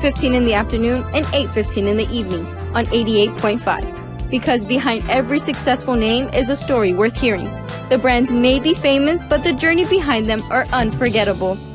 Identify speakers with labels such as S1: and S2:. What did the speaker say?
S1: 3:15 in the afternoon and 8:15 in the evening on 88.5. Because behind every successful name is a story worth hearing. The brands may be famous, but the journey behind them are unforgettable.